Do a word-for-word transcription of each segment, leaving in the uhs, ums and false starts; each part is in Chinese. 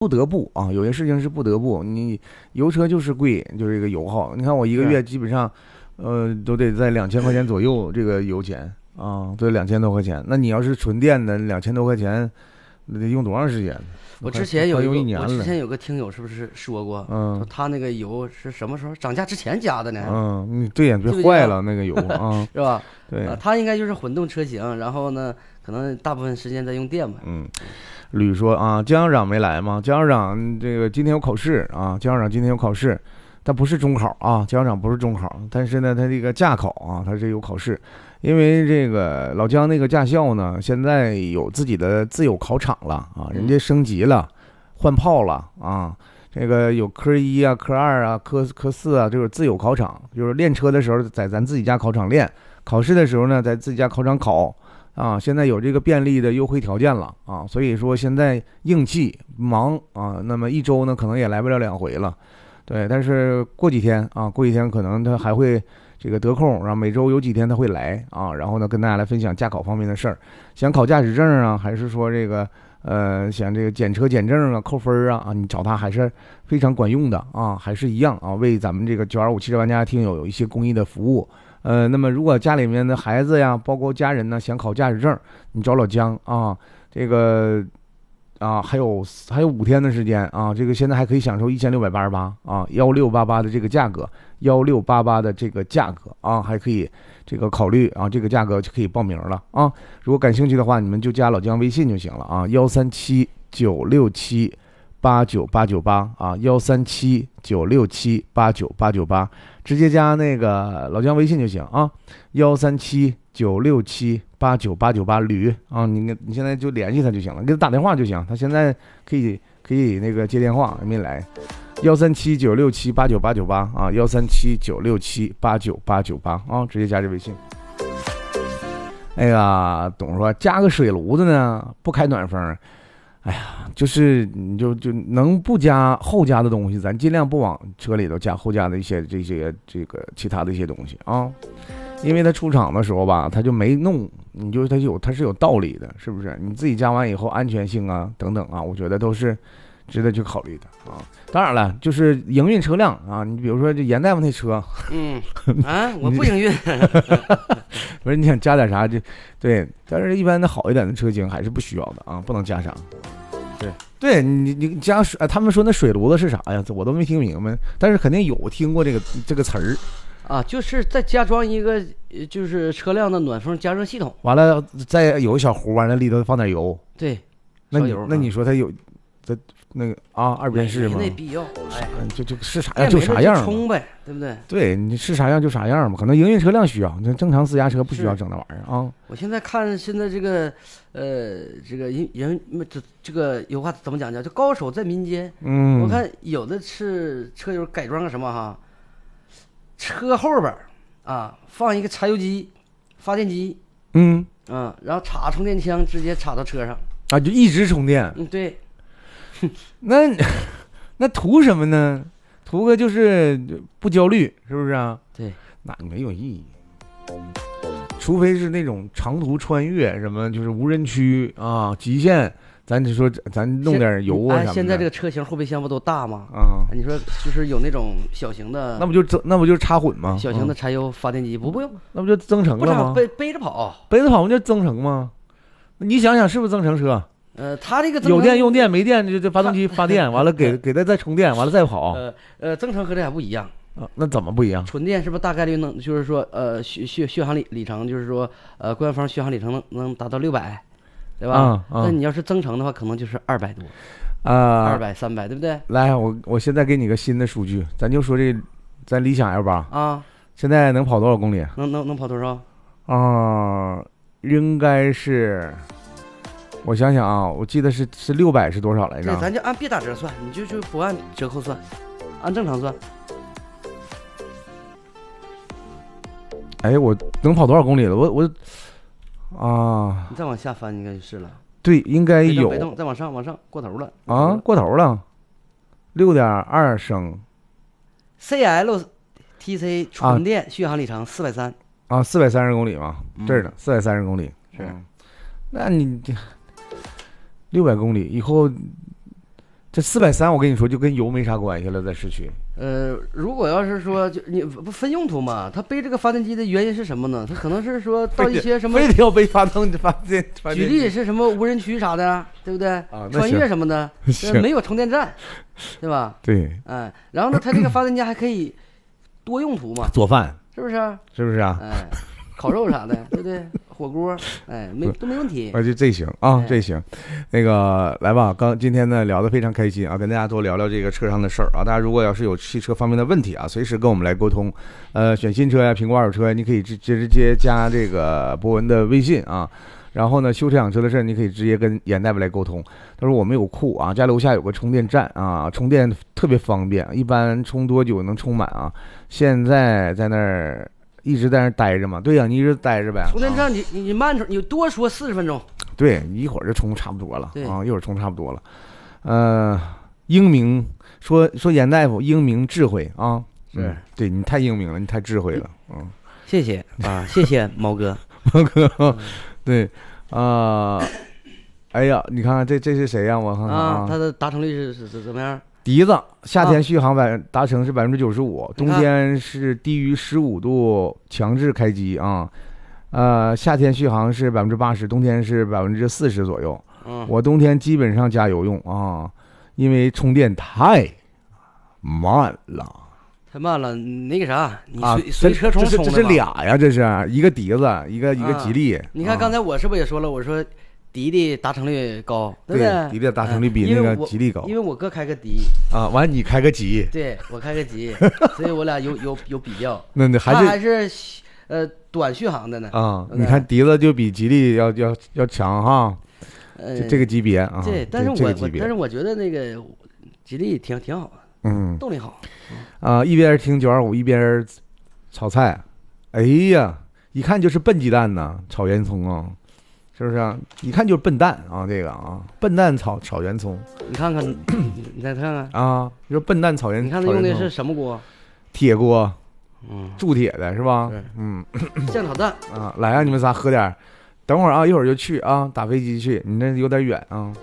不得不啊，有些事情是不得不，你油车就是贵，就是这个油耗。你看我一个月基本上，呃，都得在两千块钱左右这个油钱啊，都得两千多块钱。那你要是纯电的，两千多块钱，那得用多长时间？ 我之前有用一年了。 我之前有个听友是不是说过， 嗯， 说他那个油是什么时候涨价之前加的呢？ 嗯，你对呀，别坏了那个油啊， 是吧？ 对、 啊，他应该就是混动车型，然后呢，可能大部分时间在用电吧。 嗯。吕说啊，江校长没来吗？江校长这个今天有考试啊，江校长今天有考试，他不是中考啊，江校长不是中考，但是呢，他这个驾考啊，他是有考试，因为这个老江那个驾校呢，现在有自己的自有考场了啊，人家升级了，换炮了啊，这个有科一啊、科二啊、科科四啊，就是自有考场，就是练车的时候在咱自己家考场练，考试的时候呢，在自己家考场考。啊，现在有这个便利的优惠条件了啊，所以说现在硬气忙啊，那么一周呢可能也来不了两回了，对，但是过几天啊，过几天可能他还会这个得空，然后每周有几天他会来啊，然后呢跟大家来分享驾考方面的事儿，想考驾驶证啊，还是说这个呃想这个检车检证啊、扣分啊啊，你找他还是非常管用的啊，还是一样啊，为咱们这个九二五汽车玩家听友有一些公益的服务。呃，那么如果家里面的孩子呀，包括家人呢，想考驾驶证，你找老姜啊，这个啊，还有还有五天的时间啊，这个现在还可以享受一千六百八十八啊，幺六八八的这个价格，幺六八八的这个价格啊，还可以这个考虑啊，这个价格就可以报名了啊。如果感兴趣的话，你们就加老姜微信就行了啊，幺三七九六七八九八九八啊，幺三七九六七八九八九八。直接加那个老姜微信就行啊，幺三七九六七八九八九八吕啊，你你现在就联系他就行了，给他打电话就行，他现在可以可以那个接电话没来，幺三七九六七八九八九八啊，幺三七九六七八九八九八啊，直接加这微信。哎呀，董说加个水炉子呢，不开暖风。哎呀，就是你就就能不加后加的东西，咱尽量不往车里头加后加的一些这些这个其他的一些东西啊，因为他出厂的时候吧，他就没弄，你就他有他是有道理的，是不是？你自己加完以后，安全性啊等等啊，我觉得都是值得去考虑的啊。当然了，就是营运车辆啊，你比如说这严大夫那车， 嗯啊，我不营运， 不是你想加点啥就对，但是一般的好一点的车型还是不需要的啊，不能加啥。对，对你你加水，他们说那水炉子是啥呀？我都没听明白，但是肯定有听过这个这个词儿啊，就是再加装一个就是车辆的暖风加热系统， 完了再有个小壶，完了里头放点油。 对， 那你油那你说它有这那个啊二边是吗？ 没那必要，哎， 就就是啥样就啥样冲呗，对不对？ 对，你是啥样就啥样嘛，可能营运车辆需要，那正常私家车不需要整那玩意儿啊。 我现在看现在这个呃这个人人这这个有话怎么讲叫就高手在民间， 嗯， 我看有的是车友改装个什么哈，车后边啊放一个柴油机、发电机， 嗯嗯，然后插充电枪直接插到车上啊，就一直充电。 嗯，对。 那那图什么呢？图个就是不焦虑，是不是啊？ 对， 那没有意义。除非是那种长途穿越，什么就是无人区啊、极限，咱就说咱弄点油啊什么的。 现在这个车型后备箱不都大吗？ 啊， 你说就是有那种小型的， 那不就增那不就是插混吗？ 小型的柴油发电机不不用， 那不就增程了吗？ 背背着跑， 背着跑不就增程吗？你想想是不是增程车？ 呃，它这个有电用电，没电就这发动机发电，完了给给它再充电，完了再跑。 呃呃，增程和这还不一样啊，那怎么不一样？ 纯电是不是大概率能，就是说呃续续续航里里程，就是说呃官方续航里程能能达到六百，对吧？ 啊啊、 那你要是增程的话，可能就是二百多， 啊， 二百三百，对不对？ 来，我我现在给你个新的数据，咱就说这咱理想 L 八啊， 现在能跑多少公里？ 能能能跑多少？ 啊，应该是。我想想啊，我记得是是六百是多少来着？ 对，咱就按别打折算，你就就不按折扣算，按正常算。 哎，我能跑多少公里了？我我啊， 你再往下翻应该就是了。 对，应该有。 别动，再往上，往上过头了啊，过头了，六点二升。 C L T C 纯电续航里程四百三。 啊，四百三十公里嘛，这儿呢，四百三十公里。 是， 那你这。六百公里以后， 这四百三，我跟你说，就跟油没啥关系了，在市区。 呃，如果要是说就你不分用途嘛，他背这个发电机的原因是什么呢？他可能是说到一些什么， 非得要背发动发电。发电举例是什么无人区啥的，对不对？ 啊， 穿越什么的， 行没有充电站，对吧？ 对， 哎，然后呢，它这个发电机还可以多用途嘛， 做饭是不是啊？ 是不是啊？ 哎，烤肉啥的，对不对？火锅，哎，没都没问题。 啊，就这行啊， 哎这行，那个来吧，刚今天呢聊得非常开心啊，跟大家多聊聊这个车上的事儿啊。大家如果要是有汽车方面的问题啊，随时跟我们来沟通。呃，选新车呀、评估二手车呀，你可以直直接加这个博文的微信啊。然后呢，修车养车的事儿，你可以直接跟严大夫来沟通。他说我们有库啊，家楼下有个充电站啊，充电特别方便，一般充多久能充满啊？现在在那儿。一直在那儿待着嘛，对呀、啊，你一直待着呗。 充电站你你你慢说，你多说四十分钟。 对，你一会儿就充差不多了啊，一会儿充差不多了。呃，英明说说严大夫英明智慧啊， 是、 嗯、对你太英明了，你太智慧了，嗯， 谢谢啊，谢谢毛哥， 毛哥，对啊、呃，哎呀，你看看这这是谁呀、啊？我看看啊， 他的达成率是是是怎么样？ 笛子夏天续航百达成是百分之九十五，冬天是低于十五度强制开机啊，呃，夏天续航是百分之八十，冬天是百分之四十左右。 嗯， 我冬天基本上加油用啊，因为充电太慢了。 太慢了，那个啥，你啊， 随随车充充的这是俩呀，这是一个笛子，一个一个吉利。 啊、你看刚才我是不是也说了？我说。迪的达成率高，对不对？迪的达成率比那个吉利高， 因为我哥开个迪啊，完你开个吉， 对我开个吉，所以我俩有有有比较。 那你还是还是呃短续航的呢啊？你看迪子就比吉利要要要强哈， 呃， 这个级别啊。 对，但是我我但是我觉得那个吉利挺挺好的， 嗯， 动力好啊，一边听九二五一边炒菜，哎呀，一看就是笨鸡蛋呐，炒圆葱啊。是不是啊？一看就是笨蛋啊，这个啊，笨蛋炒炒圆葱。 你看看，你再看看啊，你说笨蛋炒圆， 你看他用的是什么锅？ 铁锅， 嗯， 铸铁的是吧？ 是嗯， 酱炒蛋啊，来啊，你们仨喝点，等会儿啊，一会儿就去啊，打飞机去，你那有点远啊。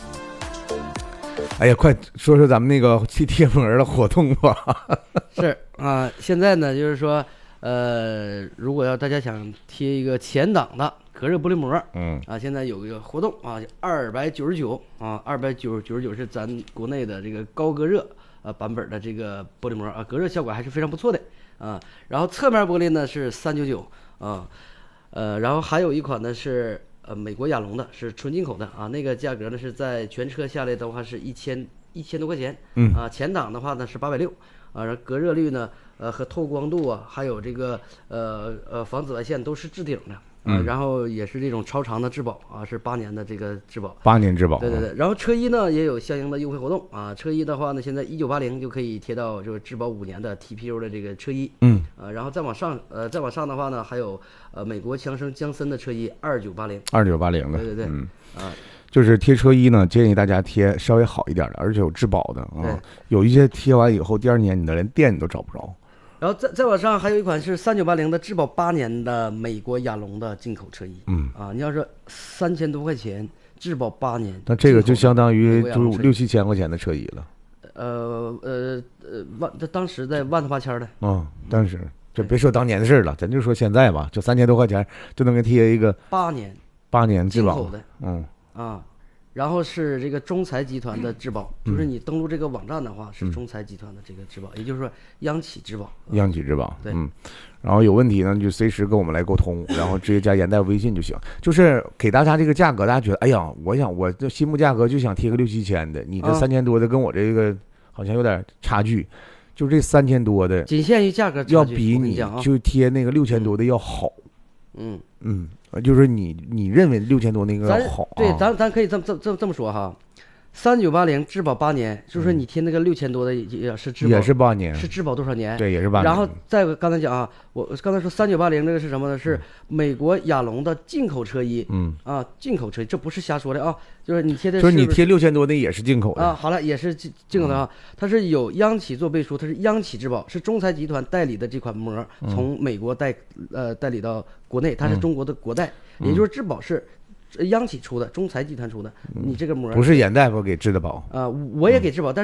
哎呀，快说说咱们那个贴贴膜的活动吧。 是啊，现在呢，就是说，呃，如果要大家想贴一个前挡的。隔热玻璃膜， 嗯啊，现在有一个活动啊，二百九十九啊，二百九九十九是咱国内的这个高隔热啊版本的这个玻璃膜啊，隔热效果还是非常不错的啊。然后侧面玻璃呢是三九九啊，呃，然后还有一款呢是呃美国亚龙的，是纯进口的啊，那个价格呢是在全车下来的话是一千一千多块钱， 嗯啊，前挡的话呢是八百六啊，隔热率呢呃和透光度啊，还有这个呃呃防紫外线都是置顶的。啊，然后也是这种超长的质保啊，是八年的这个质保， 八年质保。 对对对，然后车衣呢也有相应的优惠活动啊，车衣的话呢，现在一九八零就可以贴到就是质保五年的 T P U 的这个车衣， 嗯， 啊，然后再往上，呃，再往上的话呢，还有呃美国强生江森的车衣二九八零， 二九八零的， 对对对， 嗯啊， 就是贴车衣呢，建议大家贴稍微好一点的，而且有质保的啊，有一些贴完以后第二年你的连电你都找不着。 然后再再往上还有一款是三九八零的质保八年的美国亚龙的进口车衣， 嗯啊，你要说三千多块钱质保八年， 那这个就相当于就六七千块钱的车衣了。 呃呃呃万，这当时在万八千的。 啊，当时就别说当年的事了，咱就说现在吧，就三千多块钱就能给贴一个八年八年质保进口的， 嗯啊。然后是这个中财集团的质保，就是你登录这个网站的话，是中财集团的这个质保，也就是说央企质保。 央企质保， 对， 嗯。然后有问题呢，就随时跟我们来沟通，然后直接加严大夫微信就行。就是给大家这个价格，大家觉得，哎呀，我想我这心目价格就想贴个六七千的，你这三千多的跟我这个好像有点差距，就这三千多的， 仅限于价格差距， 要比你啊、 就贴那个六千多的要好。 嗯嗯。就是你你认为六千多那个要好、啊， 对，咱咱可以这么这这这么说哈，三九八零质保八年，就是说你贴那个六千多的也是质保， 也是八年， 是质保多少年？ 对，也是八年。 然后再刚才讲啊，我刚才说三九八零这个是什么呢？是美国亚龙的进口车衣， 嗯啊，进口车衣，这不是瞎说的啊，就是你贴的， 就是你贴六千多的也是进口的啊。好了，也是进进口的啊，它是有央企做背书，它是央企质保，是中财集团代理的这款膜，从美国代呃代理到国内，它是中国的国代，也就是质保是呃央企出的，中财集团出的，你这个膜不是严大夫给质的保。 啊、我也给质保，但